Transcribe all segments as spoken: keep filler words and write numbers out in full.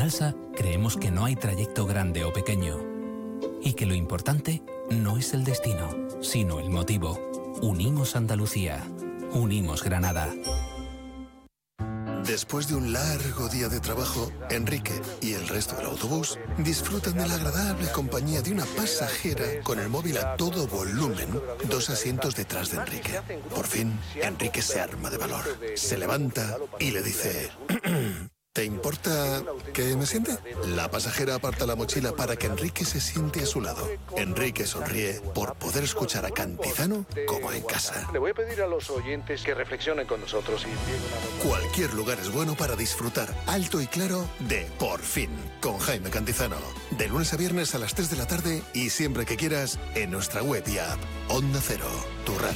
ALSA creemos que no hay trayecto grande o pequeño y que lo importante no es el destino, sino el motivo. Unimos Andalucía. Unimos Granada. Después de un largo día de trabajo, Enrique y el resto del autobús disfrutan de la agradable compañía de una pasajera con el móvil a todo volumen, dos asientos detrás de Enrique. Por fin, Enrique se arma de valor, se levanta y le dice... ¿Te importa que me siente? La pasajera aparta la mochila para que Enrique se siente a su lado. Enrique sonríe por poder escuchar a Cantizano como en casa. Le voy a pedir a los oyentes que reflexionen con nosotros y... Cualquier lugar es bueno para disfrutar alto y claro de Por Fin, con Jaime Cantizano. De lunes a viernes a las tres de la tarde y siempre que quieras en nuestra web y app. Onda Cero, tu radio.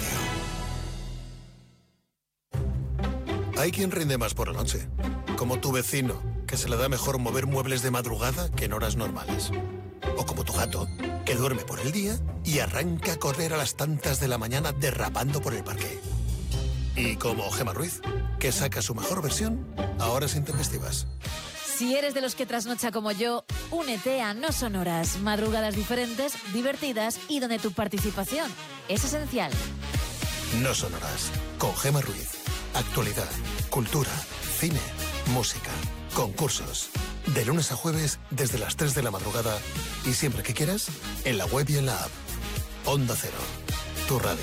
Hay quien rinde más por la noche, como tu vecino, que se le da mejor mover muebles de madrugada que en horas normales. O como tu gato, que duerme por el día y arranca a correr a las tantas de la mañana derrapando por el parque. Y como Gemma Ruiz, que saca su mejor versión a horas intempestivas. Si eres de los que trasnocha como yo, únete a No Sonoras, madrugadas diferentes, divertidas y donde tu participación es esencial. No Sonoras, con Gemma Ruiz. Actualidad, cultura, cine, música, concursos. De lunes a jueves desde las tres de la madrugada y siempre que quieras en la web y en la app. Onda Cero, tu radio.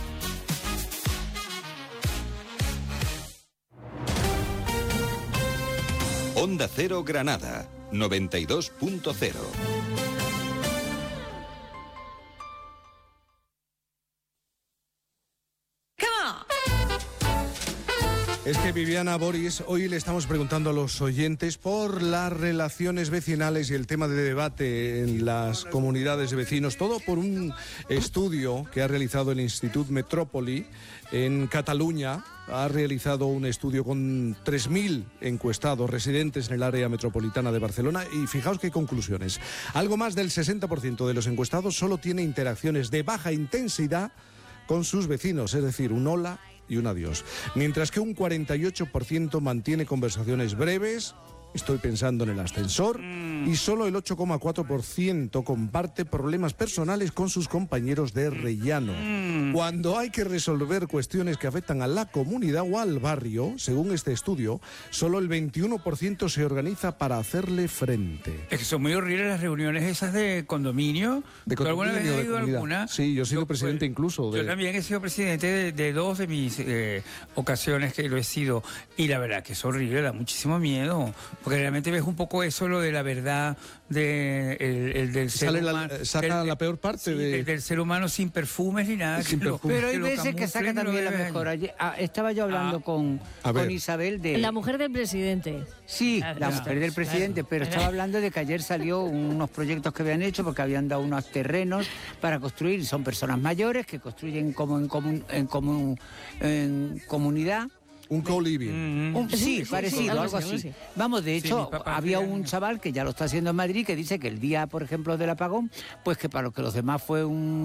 Onda Cero Granada, noventa y dos punto cero. Es que Viviana Boris, hoy le estamos preguntando a los oyentes por las relaciones vecinales y el tema de debate en las comunidades de vecinos, todo por un estudio que ha realizado el Institut Metrópoli en Cataluña. Ha realizado un estudio con tres mil encuestados residentes en el área metropolitana de Barcelona y fijaos qué conclusiones. Algo más del sesenta por ciento de los encuestados solo tiene interacciones de baja intensidad con sus vecinos, es decir, un hola y un adiós. Mientras que un cuarenta y ocho por ciento mantiene conversaciones breves, estoy pensando en el ascensor, y solo el ocho coma cuatro por ciento comparte problemas personales con sus compañeros de rellano. Cuando hay que resolver cuestiones que afectan a la comunidad o al barrio, según este estudio, solo el veintiuno por ciento se organiza para hacerle frente. Es que son muy horribles las reuniones esas de condominio. ¿De ¿Tú alguna vez has ido a alguna? Sí, yo he sido yo, presidente pues, incluso. De... Yo también he sido presidente de, de dos de mis eh, ocasiones que lo he sido. Y la verdad que es horrible, da muchísimo miedo. Porque realmente ves un poco eso, lo de la verdad de, el, el del ser Sale humano. La, saca del, la peor parte sí, de... del, del ser humano sin perfumes ni nada. Sin lo, perfumes. Pero hay que veces que saca también la mejor. Ayer, ah, estaba yo hablando ah, con, con Isabel de... La mujer del presidente. Sí, claro, la claro, mujer del presidente, claro. pero estaba hablando de que ayer salió unos proyectos que habían hecho porque habían dado unos terrenos para construir. Son personas mayores que construyen como en, comun, en, comun, en comunidad. Un co-living. Un, sí, sí, parecido, sí, algo algo así. así. Vamos, de hecho, sí, papá, había mira, un chaval que ya lo está haciendo en Madrid que dice que el día, por ejemplo, del apagón, pues que para lo que los demás fue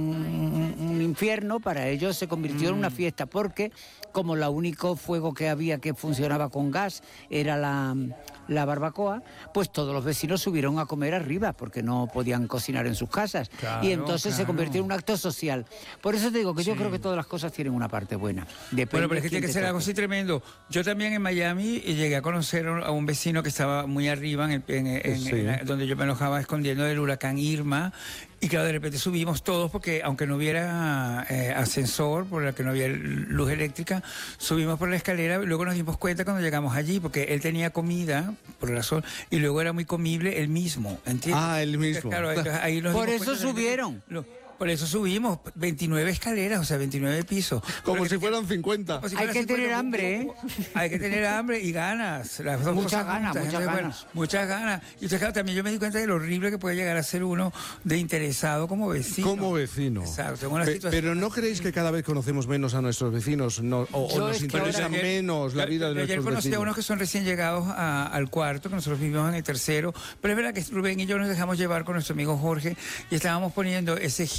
un, un infierno, para ellos se convirtió mm. en una fiesta, porque como el único fuego que había que funcionaba con gas era la, la barbacoa, pues todos los vecinos subieron a comer arriba porque no podían cocinar en sus casas. Claro, y entonces claro. se convirtió en un acto social. Por eso te digo que sí. yo creo que todas las cosas tienen una parte buena. Depende Bueno, pero es que tiene que ser toque. algo así tremendo. Yo también en Miami llegué a conocer a un vecino que estaba muy arriba, en, el, en, en, sí. en, donde yo me enojaba escondiendo del huracán Irma. Y claro, de repente subimos todos porque aunque no hubiera eh, ascensor, por el que no había luz eléctrica, subimos por la escalera y luego nos dimos cuenta cuando llegamos allí, porque él tenía comida por el sol y luego era muy comible él mismo, ¿entiendes? Ah, él mismo. Entonces, claro, entonces, ahí nos Por dimos eso cuenta de subieron. Lo, Por eso subimos veintinueve escaleras, o sea, veintinueve pisos. Como Porque si fueran cincuenta. Como si Hay fueran que cincuenta, tener hambre, ¿eh? Hay que tener hambre y ganas. Las dos Muchas cosas ganas, juntas. muchas Entonces, ganas. bueno, muchas ganas. Y entonces, claro, también yo me di cuenta de lo horrible que puede llegar a ser uno de interesado como vecino. Como vecino. Exacto. En una Pe- situación... Pero ¿no creéis que cada vez conocemos menos a nuestros vecinos no, o, o Yo nos es que interesa ahora- menos la Yo- vida yo de Ayer nuestros conocí vecinos? a unos que son recién llegados a- al cuarto, que nosotros vivimos en el tercero, pero es verdad que Rubén y yo nos dejamos llevar con nuestro amigo Jorge y estábamos poniendo ese hit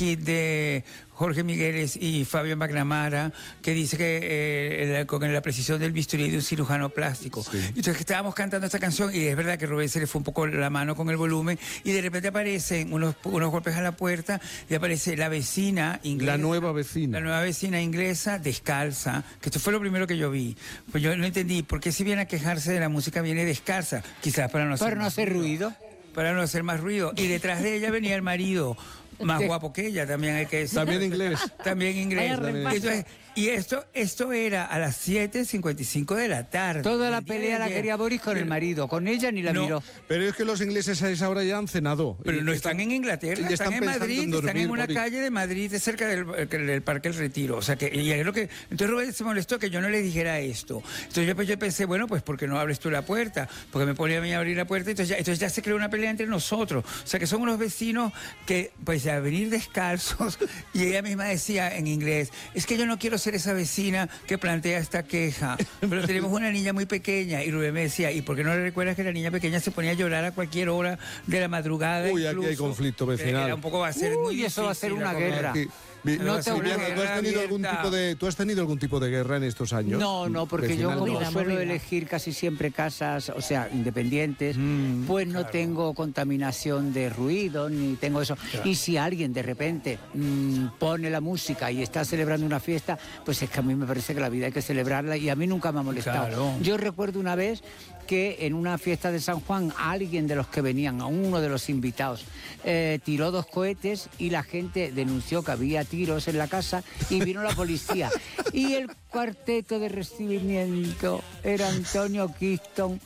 hit de Jorge Migueles y Fabio McNamara, que dice que eh, con la precisión del bisturí de un cirujano plástico. Sí. Entonces estábamos cantando esta canción y es verdad que Rubén se le fue un poco la mano con el volumen y de repente aparecen unos, unos golpes a la puerta y aparece la vecina inglesa. La nueva vecina. La nueva vecina inglesa descalza, que esto fue lo primero que yo vi. Pues yo no entendí por qué si viene a quejarse de la música viene descalza, quizás para no hacer, para no hacer ruido. Para no hacer más ruido. Y detrás de ella venía el marido, más guapo que ella, también hay que decir. También inglés. También inglés. También. Entonces, y esto, esto era a las siete cincuenta y cinco de la tarde. Toda la pelea la quería Boris con el marido, con ella ni la no, miró. Pero es que los ingleses a esa hora ya han cenado. Pero no están en Inglaterra, están, están en Madrid, en dormir, están en una Boris. calle de Madrid cerca del, del Parque El Retiro. O sea que, y es lo que, entonces Rubén se molestó que yo no le dijera esto. Entonces yo, pues, yo pensé, bueno, pues ¿por qué no abres tú la puerta? Porque me ponía a mí a abrir la puerta, entonces ya, entonces ya se creó una pelea entre nosotros. O sea que son unos vecinos que, pues a venir descalzos, y ella misma decía en inglés, es que yo no quiero ser esa vecina que plantea esta queja, pero tenemos una niña muy pequeña. Y Rubén me decía, ¿y por qué no le recuerdas que la niña pequeña se ponía a llorar a cualquier hora de la madrugada? Uy, incluso, aquí hay conflicto vecinal. Era un poco, va a ser Uy, muy eso va a ser una guerra. Aquí. No te Viviana, ¿tú has tenido algún tipo de ¿tú has tenido algún tipo de guerra en estos años? No, no, porque vecinal, yo como no. suelo movida. elegir casi siempre casas, o sea, independientes, mm, pues no claro. tengo contaminación de ruido ni tengo eso. Claro. Y si alguien de repente mmm, pone la música y está celebrando una fiesta, pues es que a mí me parece que la vida hay que celebrarla y a mí nunca me ha molestado. Claro. Yo recuerdo una vez que en una fiesta de San Juan alguien de los que venían, a uno de los invitados, eh, tiró dos cohetes y la gente denunció que había tiros en la casa y vino la policía. Y el cuarteto de recibimiento era Antonio Kingston,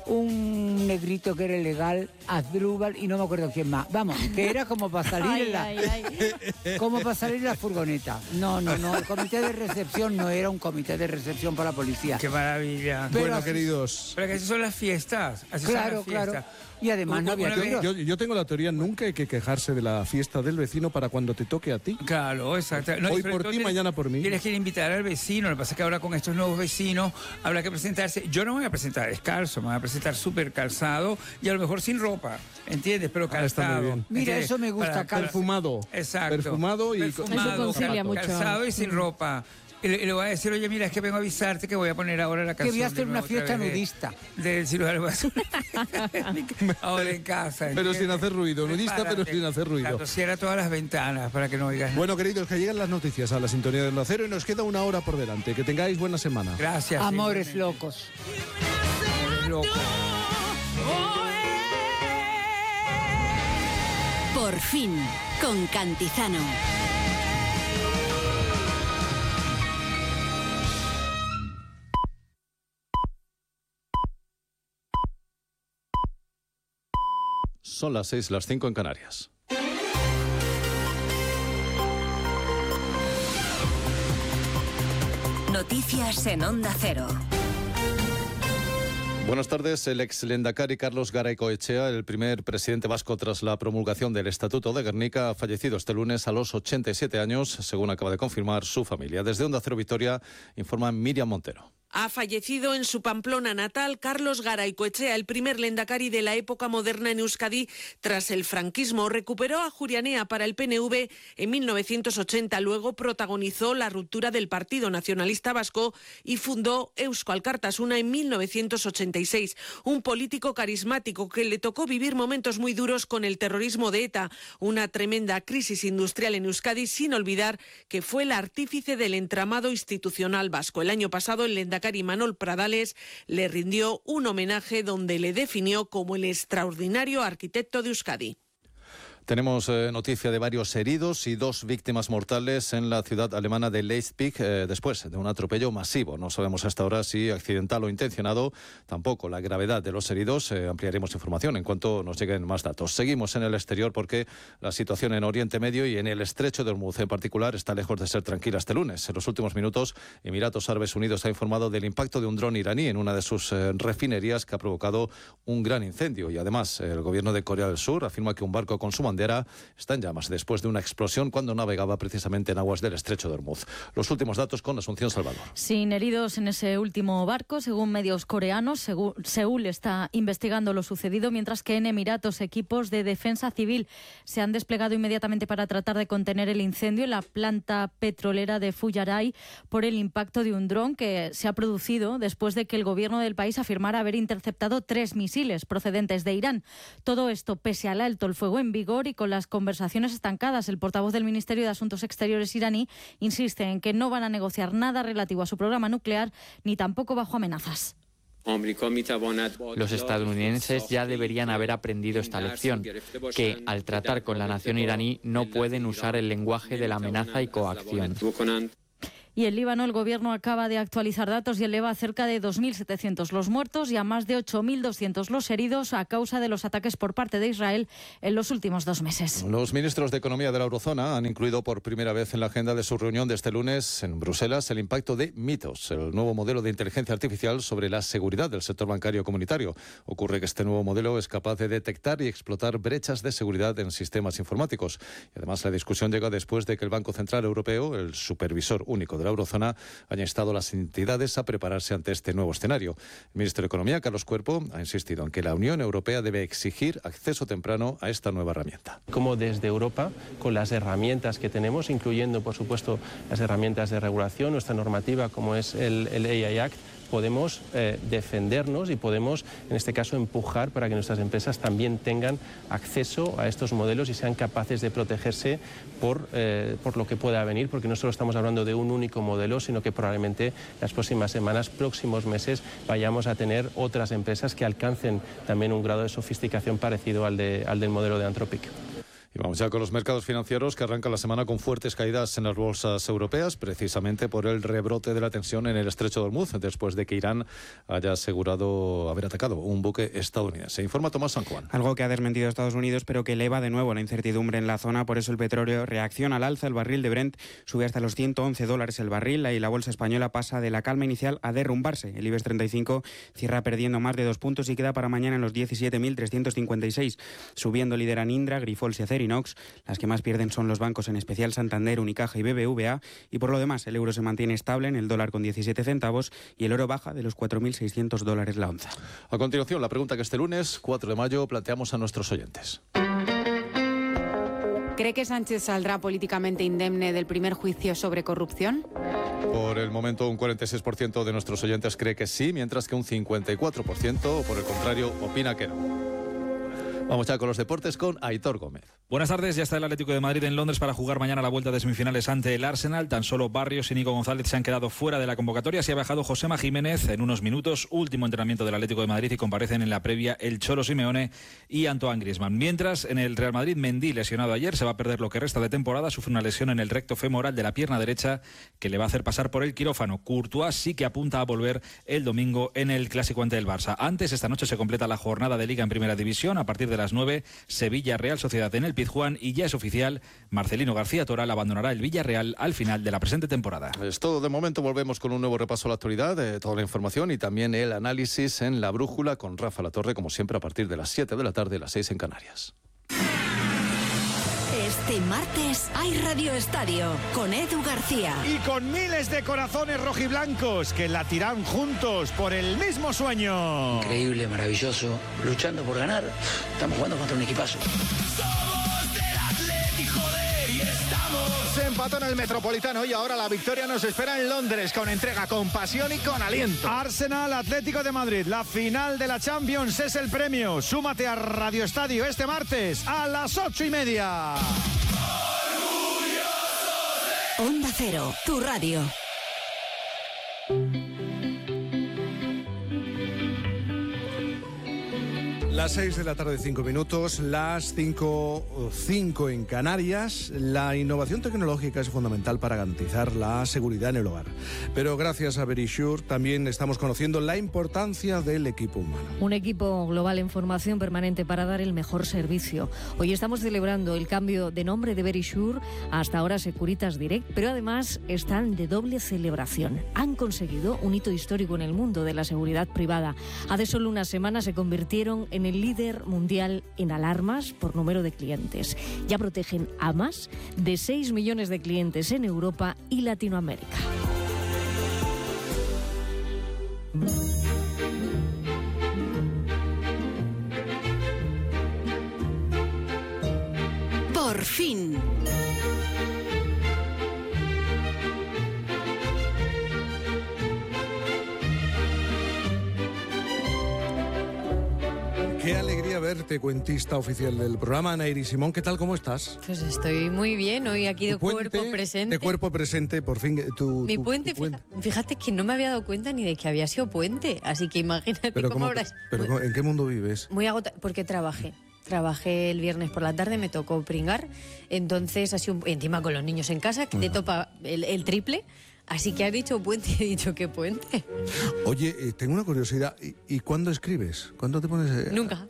un negrito que era ilegal, Asdrúbal y no me acuerdo quién más. Vamos, que era como para salir ay, en la ay, ay. como para salir en la furgoneta. No, no, no, el comité de recepción no era un comité de recepción para la policía. Qué maravilla. Pero bueno, así, queridos. Pero que así son las fiestas. Así claro, son las claro. Y además no había yo, yo, yo tengo la teoría, nunca hay que quejarse de la fiesta del vecino para cuando te toque a ti. Claro, exacto. No, hoy por ti, mañana por mí. Tienes que invitar al vecino, lo que pasa es que ahora con estos nuevos vecinos habrá que presentarse. Yo no me voy a presentar descalzo, me voy a presentar súper calzado y a lo mejor sin ropa, ¿entiendes? Pero calzado. Ah, Mira, ¿entiendes? Eso me gusta, para, perfumado. Exacto. Perfumado y perfumado, eso concilia mucho. Calzado y sin ropa. Y le, y le voy a decir, oye, mira, es que vengo a avisarte que voy a poner ahora la canción. Que voy a hacer una fiesta nudista. Del cirujano. Ahora en casa. Pero ¿entiendes? Sin hacer ruido, nudista, Prepárate. Pero sin hacer ruido. Claro, cierra todas las ventanas para que no oigas. Bueno, queridos, que llegan las noticias a la sintonía del Onda Cero y nos queda una hora por delante. Que tengáis buena semana. Gracias. Amores sí, locos. Amores locos. Por fin, con Cantizano. Son las seis, las cinco en Canarias. Noticias en Onda Cero. Buenas tardes. El ex Lehendakari Carlos Garaycoechea, el primer presidente vasco tras la promulgación del Estatuto de Gernika, ha fallecido este lunes a los ochenta y siete años, según acaba de confirmar su familia. Desde Onda Cero Vitoria informa Miriam Montero. Ha fallecido en su Pamplona natal Carlos Garaycoechea, el primer lehendakari de la época moderna en Euskadi tras el franquismo. Recuperó a Ajuria Enea para el P N V en mil novecientos ochenta, luego protagonizó la ruptura del Partido Nacionalista Vasco y fundó Eusko Alkartasuna en mil novecientos ochenta y seis. Un político carismático que le tocó vivir momentos muy duros con el terrorismo de ETA, una tremenda crisis industrial en Euskadi, sin olvidar que fue el artífice del entramado institucional vasco. El año pasado el lehendakari Imanol Pradales le rindió un homenaje donde le definió como el extraordinario arquitecto de Euskadi. Tenemos eh, noticia de varios heridos y dos víctimas mortales en la ciudad alemana de Leipzig eh, después de un atropello masivo. No sabemos hasta ahora si accidental o intencionado, tampoco la gravedad de los heridos. Eh, ampliaremos información en cuanto nos lleguen más datos. Seguimos en el exterior porque la situación en Oriente Medio y en el estrecho de Hormuz en particular está lejos de ser tranquila este lunes. En los últimos minutos, Emiratos Árabes Unidos ha informado del impacto de un dron iraní en una de sus eh, refinerías que ha provocado un gran incendio. Y además, el gobierno de Corea del Sur afirma que un barco con su bandera está en llamas después de una explosión cuando navegaba precisamente en aguas del estrecho de Hormuz. Los últimos datos con Asunción Salvador. Sin heridos en ese último barco, según medios coreanos. Seúl está investigando lo sucedido, mientras que en Emiratos equipos de defensa civil se han desplegado inmediatamente para tratar de contener el incendio en la planta petrolera de Fujairah por el impacto de un dron que se ha producido después de que el gobierno del país afirmara haber interceptado tres misiles procedentes de Irán. Todo esto pese al alto el fuego en vigor y con las conversaciones estancadas. El portavoz del Ministerio de Asuntos Exteriores iraní insiste en que no van a negociar nada relativo a su programa nuclear ni tampoco bajo amenazas. Los estadounidenses ya deberían haber aprendido esta lección, que al tratar con la nación iraní no pueden usar el lenguaje de la amenaza y coacción. Y en Líbano el gobierno acaba de actualizar datos y eleva a cerca de dos mil setecientos los muertos y a más de ocho mil doscientos los heridos a causa de los ataques por parte de Israel en los últimos dos meses. Los ministros de Economía de la Eurozona han incluido por primera vez en la agenda de su reunión de este lunes en Bruselas el impacto de Mythos, el nuevo modelo de inteligencia artificial sobre la seguridad del sector bancario comunitario. Ocurre que este nuevo modelo es capaz de detectar y explotar brechas de seguridad en sistemas informáticos. Y además la discusión llega después de que el Banco Central Europeo, el supervisor único de la eurozona, haya instado a las entidades a prepararse ante este nuevo escenario. El ministro de Economía, Carlos Cuerpo, ha insistido en que la Unión Europea debe exigir acceso temprano a esta nueva herramienta. Como desde Europa, con las herramientas que tenemos, incluyendo, por supuesto, las herramientas de regulación, nuestra normativa, como es el, el A I Act, podemos eh, defendernos y podemos, en este caso, empujar para que nuestras empresas también tengan acceso a estos modelos y sean capaces de protegerse por, eh, por lo que pueda venir, porque no solo estamos hablando de un único modelo, sino que probablemente las próximas semanas, próximos meses, vayamos a tener otras empresas que alcancen también un grado de sofisticación parecido al, de, al del modelo de Anthropic. Y vamos ya con los mercados financieros, que arrancan la semana con fuertes caídas en las bolsas europeas, precisamente por el rebrote de la tensión en el estrecho de Hormuz, después de que Irán haya asegurado haber atacado un buque estadounidense. Informa Tomás San Juan. Algo que ha desmentido Estados Unidos, pero que eleva de nuevo la incertidumbre en la zona. Por eso el petróleo reacciona al alza. El barril de Brent sube hasta los ciento once dólares el barril y la bolsa española pasa de la calma inicial a derrumbarse. El IBEX treinta y cinco cierra perdiendo más de dos puntos y queda para mañana en los diecisiete mil trescientos cincuenta y seis. Subiendo lideran Indra, Grifols y Acerinox. Las que más pierden son los bancos, en especial Santander, Unicaja y B B V A. Y por lo demás, el euro se mantiene estable en el dólar con diecisiete centavos y el oro baja de los cuatro mil seiscientos dólares la onza. A continuación, la pregunta que este lunes, cuatro de mayo, planteamos a nuestros oyentes. ¿Cree que Sánchez saldrá políticamente indemne del primer juicio sobre corrupción? Por el momento, un cuarenta y seis por ciento de nuestros oyentes cree que sí, mientras que un cincuenta y cuatro por ciento, por el contrario, opina que no. Vamos ya con los deportes con Aitor Gómez. Buenas tardes, ya está el Atlético de Madrid en Londres para jugar mañana la vuelta de semifinales ante el Arsenal. Tan solo Barrios y Nico González se han quedado fuera de la convocatoria. Se ha bajado Josema Jiménez en unos minutos, último entrenamiento del Atlético de Madrid, y comparecen en la previa el Cholo Simeone y Antoine Griezmann. Mientras, en el Real Madrid, Mendy, lesionado ayer, se va a perder lo que resta de temporada. Sufre una lesión en el recto femoral de la pierna derecha que le va a hacer pasar por el quirófano. Courtois sí que apunta a volver el domingo en el clásico ante el Barça. Antes, esta noche se completa la jornada de Liga en Primera División. A partir de las nueve, Sevilla Real Sociedad en el Pizjuán, y ya es oficial, Marcelino García Toral abandonará el Villarreal al final de la presente temporada. Es todo de momento. Volvemos con un nuevo repaso a la actualidad, de toda la información y también el análisis en La Brújula con Rafa Latorre, como siempre, a partir de las siete de la tarde, las seis en Canarias. Este martes hay Radio Estadio con Edu García. Y con miles de corazones rojiblancos que latirán juntos por el mismo sueño. Increíble, maravilloso, luchando por ganar. Estamos jugando contra un equipazo. Somos del Atleti, joder, y estamos. Se empató en el Metropolitano y ahora la victoria nos espera en Londres, con entrega, con pasión y con aliento. Arsenal Atlético de Madrid, la final de la Champions es el premio. Súmate a Radio Estadio este martes a las ocho y media. Onda Cero, tu radio. Las seis de la tarde, cinco minutos, las cinco, cinco en Canarias. La innovación tecnológica es fundamental para garantizar la seguridad en el hogar. Pero gracias a Verisure también estamos conociendo la importancia del equipo humano. Un equipo global en formación permanente para dar el mejor servicio. Hoy estamos celebrando el cambio de nombre de Verisure hasta ahora Securitas Direct, pero además están de doble celebración. Han conseguido un hito histórico en el mundo de la seguridad privada. Hace solo una semana se convirtieron en en el líder mundial en alarmas por número de clientes. Ya protegen a más de seis millones de clientes en Europa y Latinoamérica. Por fin. Qué alegría verte, cuentista oficial del programa. Nairi Simón, ¿qué tal? ¿Cómo estás? Pues estoy muy bien, hoy aquí de puente, cuerpo presente. De cuerpo presente, por fin. Tu, Mi tu, puente, tu puente. Fíjate, fíjate que no me había dado cuenta ni de que había sido puente, así que imagínate Pero cómo cómo, habrás... pero muy, ¿en qué mundo vives? muy agotado, porque trabajé. Trabajé el viernes por la tarde, me tocó pringar, entonces así un, encima con los niños en casa, que te topa el, el triple. Así que has dicho puente y he dicho ¿qué puente? Oye, eh, tengo una curiosidad. ¿Y, y cuándo escribes? ¿Cuándo te pones...? Eh? Nunca.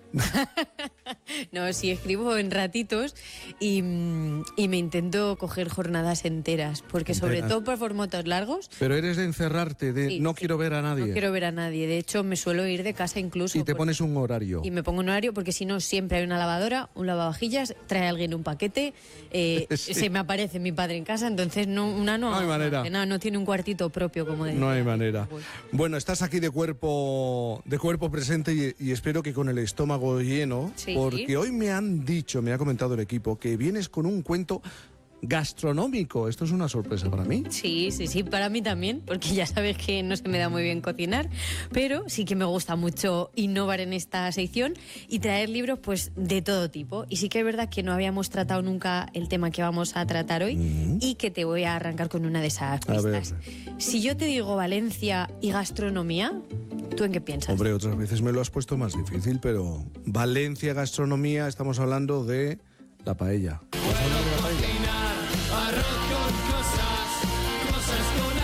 No, sí escribo en ratitos y, y me intento coger jornadas enteras, porque sobre Enteras. todo por formatos largos. Pero eres de encerrarte, de Sí, no sí. quiero ver a nadie. No quiero ver a nadie. De hecho, me suelo ir de casa incluso. Y te porque- pones un horario. Y me pongo un horario porque si no siempre hay una lavadora, un lavavajillas, trae alguien un paquete, eh, Sí. se me aparece mi padre en casa, entonces no, una no, No hay manera. no, no tiene un cuartito propio como de... No hay manera. Bueno, estás aquí de cuerpo de cuerpo presente y, y espero que con el estómago lleno, Sí. porque hoy me han dicho, me ha comentado el equipo, que vienes con un cuento gastronómico. Esto es una sorpresa para mí. Sí, sí, sí, para mí también, porque ya sabes que no se me da muy bien cocinar, pero sí que me gusta mucho innovar en esta sección y traer libros pues de todo tipo. Y sí que es verdad que no habíamos tratado nunca el tema que vamos a tratar hoy y que te voy a arrancar con una de esas A ver. pistas. Si yo te digo Valencia y gastronomía, ¿tú en qué piensas? Hombre, otras veces me lo has puesto más difícil, pero Valencia, gastronomía, estamos hablando de la paella. ¿Vas a hablar de la paella? Arroz con cosas, cosas con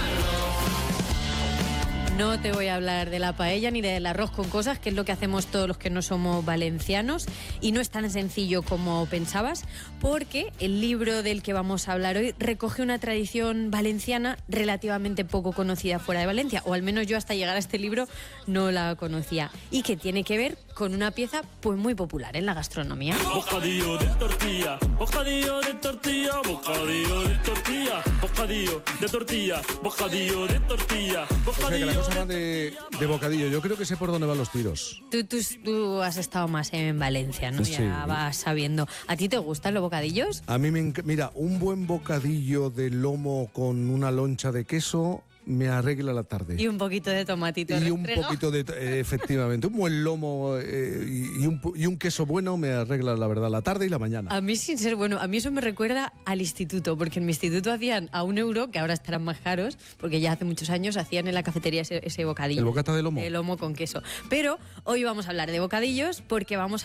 arroz. No te voy a hablar de la paella ni del arroz con cosas, que es lo que hacemos todos los que no somos valencianos, y no es tan sencillo como pensabas, porque el libro del que vamos a hablar hoy recoge una tradición valenciana relativamente poco conocida fuera de Valencia, o al menos yo hasta llegar a este libro no la conocía, y que tiene que ver con una pieza pues muy popular en la gastronomía. Bocadillo de tortilla, bocadillo de tortilla, bocadillo de tortilla, bocadillo de tortilla, bocadillo de tortilla, O sea, que la bocadillo. cosa va de, de bocadillo. Yo creo que sé por dónde van los tiros. Tú, tú, tú has estado más en Valencia, ¿no? Sí. Ya vas sabiendo. ¿A ti te gustan los bocadillos? A mí me enc- mira, un buen bocadillo de lomo con una loncha de queso me arregla la tarde. Y un poquito de tomatito Y un restregado. poquito de... eh, efectivamente, un buen lomo eh, y, y un, pu- y un queso bueno me arregla, la verdad, la tarde y la mañana. A mí, sin ser bueno, a mí eso me recuerda al instituto, porque en mi instituto hacían a un euro, que ahora estarán más caros, porque ya hace muchos años hacían en la cafetería ese, ese bocadillo. ¿El bocata de lomo? De lomo con queso. Pero hoy vamos a hablar de bocadillos porque vamos